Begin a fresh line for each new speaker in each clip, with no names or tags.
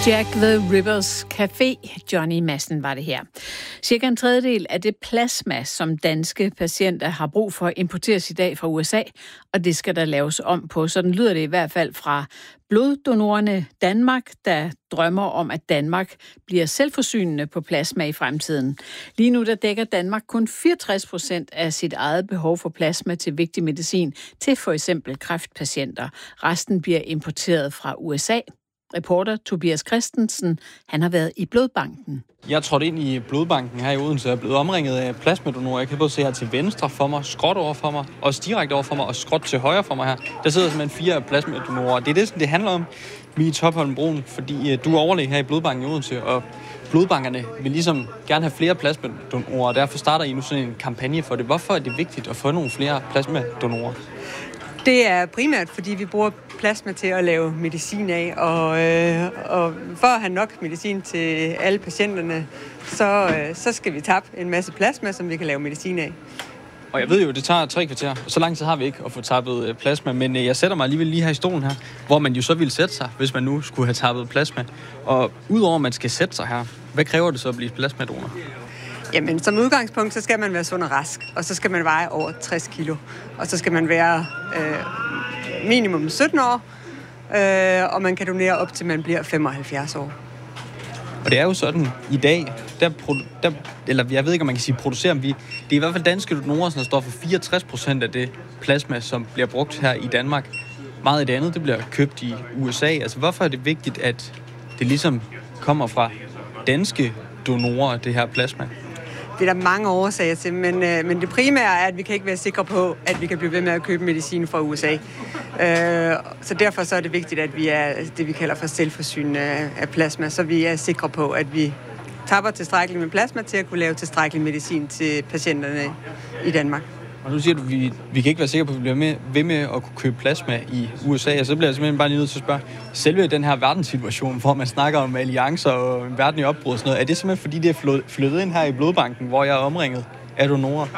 Jack the Rivers Café, Johnny Madsen var det her. Cirka en tredjedel af det plasma, som danske patienter har brug for, importeres i dag fra USA, og det skal der laves om på. Sådan lyder det i hvert fald fra bloddonorerne Danmark, der drømmer om, at Danmark bliver selvforsynende på plasma i fremtiden. Lige nu der dækker Danmark kun 64% af sit eget behov for plasma til vigtig medicin til for eksempel kræftpatienter. Resten bliver importeret fra USA. Reporter Tobias Christensen, han har været i blodbanken.
Jeg trådte ind i blodbanken her i Odense og er blevet omringet af plasmadonorer. Jeg kan både se her til venstre for mig, skråt over for mig, også direkte over for mig og skråt til højre for mig her. Der sidder simpelthen 4 plasmadonorer. Det er det, det handler om, Mie Topholm Bruun, fordi du er overlæge her i blodbanken i Odense, og blodbankerne vil ligesom gerne have flere plasmadonorer, og derfor starter I nu sådan en kampagne for det. Hvorfor er det vigtigt at få nogle flere plasmadonorer?
Det er primært, fordi vi bruger plasma til at lave medicin af, og for at have nok medicin til alle patienterne, så skal vi tappe en masse plasma, som vi kan lave medicin af.
Og jeg ved jo, det tager 3 kvarter, og så lang tid har vi ikke at få tappet plasma, men jeg sætter mig alligevel lige her i stolen her, hvor man jo så ville sætte sig, hvis man nu skulle have tappet plasma. Og udover at man skal sætte sig her, hvad kræver det så at blive plasmadonor?
Jamen, som udgangspunkt, så skal man være sund og rask, og så skal man veje over 60 kilo. Og så skal man være minimum 17 år, og man kan donere op til man bliver 75 år.
Og det er jo sådan, i dag, eller jeg ved ikke, om man kan sige producerer vi. Det er i hvert fald danske donorer, der står for 64% af det plasma, som bliver brugt her i Danmark. Meget af det andet, det bliver købt i USA. Altså, hvorfor er det vigtigt, at det ligesom kommer fra danske donorer, det her plasma?
Det er der mange årsager til, men det primære er, at vi kan ikke være sikre på, at vi kan blive ved med at købe medicin fra USA. Så derfor så er det vigtigt, at vi er det, vi kalder for selvforsynende af plasma, så vi er sikre på, at vi tapper tilstrækkeligt med plasma til at kunne lave tilstrækkelig medicin til patienterne i Danmark.
Og nu siger du, at vi kan ikke være sikre på, at vi bliver ved med at kunne købe plasma i USA, og så bliver jeg simpelthen bare nødt til at spørge, selve den her verdenssituation, hvor man snakker om alliancer og en verden i opbrud og sådan noget, er det simpelthen fordi, det er flyttet ind her i blodbanken, hvor jeg er omringet af donorer?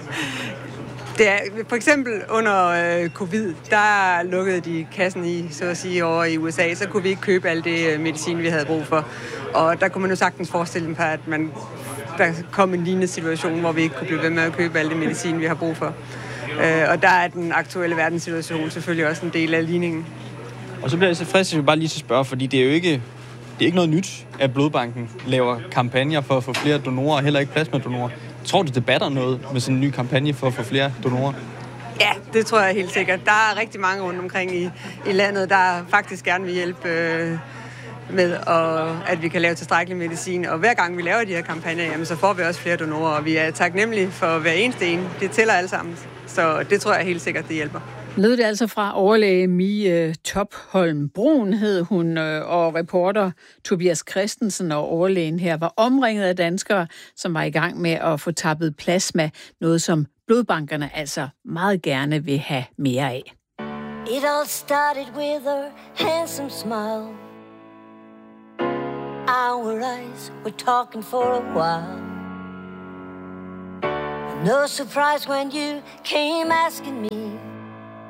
Det er, for eksempel under covid, der lukkede de kassen i, så at sige, over i USA, så kunne vi ikke købe alt det medicin, vi havde brug for. Og der kunne man jo sagtens forestille sig, at der kom en lignende situation, hvor vi ikke kunne blive ved med at købe alt det medicin, vi har brug for. Og der er den aktuelle verdenssituation selvfølgelig også en del af ligningen.
Og så bliver jeg så fristet bare lige til at spørge, fordi det er ikke noget nyt, at blodbanken laver kampagner for at få flere donorer, heller ikke plasmadonorer. Tror du, det batter noget med sådan en ny kampagne for at få flere donorer?
Ja, det tror jeg helt sikkert. Der er rigtig mange rundt omkring i landet, der faktisk gerne vil hjælpe med, at vi kan lave tilstrækkelig medicin. Og hver gang vi laver de her kampagner, jamen, så får vi også flere donorer, og vi er taknemmelige for hver eneste en. Det tæller alle sammen. Så det tror jeg helt sikkert, det hjælper.
Lød det altså fra overlæge Mie Topholm Bruun, hed hun, og reporter Tobias Christensen og overlægen her var omringet af danskere, som var i gang med at få tappet plasma, noget som blodbankerne altså meget gerne vil have mere af.
It all started with a handsome smile. Our eyes were talking for a while. No surprise when you came asking me